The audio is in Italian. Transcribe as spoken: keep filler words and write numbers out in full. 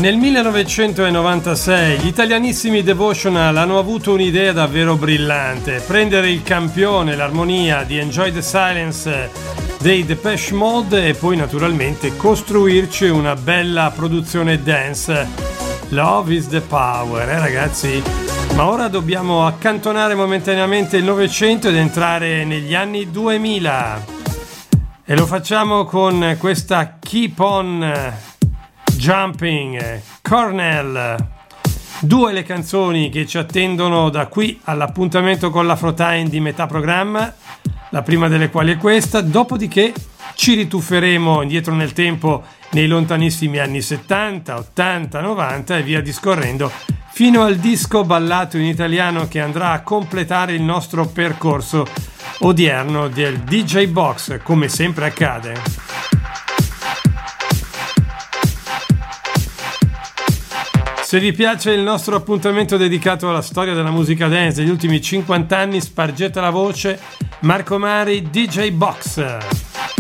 Nel millenovecentonovantasei gli italianissimi Devotional hanno avuto un'idea davvero brillante: prendere il campione, l'armonia di Enjoy the Silence dei Depeche Mode e poi naturalmente costruirci una bella produzione dance. Love is the power, eh ragazzi? Ma ora dobbiamo accantonare momentaneamente il Novecento ed entrare negli anni duemila. E lo facciamo con questa Keep On Jumping, Cornell. Due le canzoni che ci attendono da qui all'appuntamento con l'Afrotime di metà programma, la prima delle quali è questa, dopodiché ci ritufferemo indietro nel tempo nei lontanissimi anni settanta, ottanta, novanta e via discorrendo fino al disco ballato in italiano che andrà a completare il nostro percorso odierno del D J Box, come sempre accade. Se vi piace il nostro appuntamento dedicato alla storia della musica dance degli ultimi cinquanta anni, spargete la voce. Marco Mari, D J Box.